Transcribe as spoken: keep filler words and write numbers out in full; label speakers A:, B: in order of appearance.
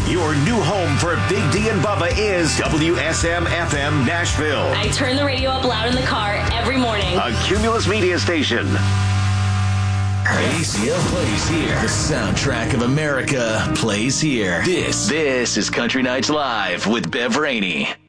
A: Your new home for Big D and Bubba is W S M F M Nashville.
B: I turn the radio up loud in the car every morning.
A: A Cumulus media station.
C: A C L plays here. The soundtrack of America plays here. This, this is Country Nights Live with Bev Rainey.